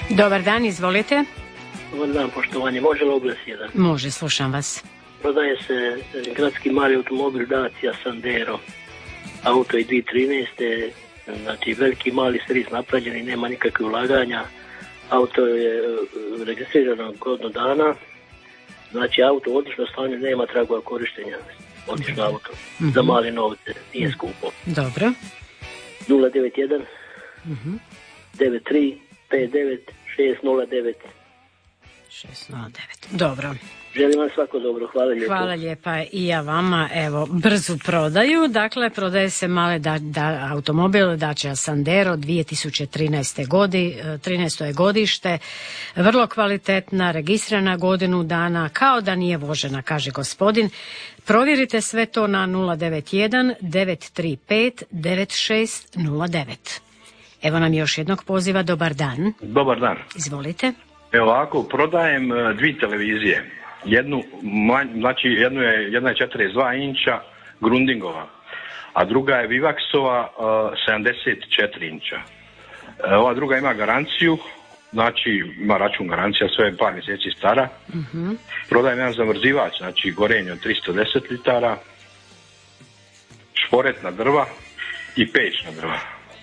Dobar dan, izvolite. Dobar dan, poštovanje. Može li oglas jedan? Može, slušam vas. Prodaje se gradski mali automobil Dacia Sandero. Auto je 2013. Znači veliki mali servis napravljen i nema nikakve ulaganja. Auto je registrirano godinu dana. Znači auto u odličnom stanju, nema tragova korištenja. Odlično auto. Za male novce, nije skupo. Dobro. 091 93 59 609. 609. Dobro. Želim vam svako dobro, hvala lijepo. Hvala lijepa i ja vama. Evo, brzu prodaju. Dakle, prodaje se male automobil Dacia Sandero 2013. 13. je godište. Vrlo kvalitetna, registrirana godinu dana, kao da nije vožena, kaže gospodin. Provjerite sve to na 091 935 9609. Evo nam još jednog poziva. Dobar dan. Dobar dan. Izvolite. Evo ovako, prodajem dvije televizije. Jedna je 42 inča Grundingova, a druga je Vivaxova 74 inča. Ova druga ima garanciju, znači ima račun garancija, sve je par mjeseci stara. Prodajem jedan zamrzivač, znači gorenje od 310 litara, šporetna drva i peć na drva.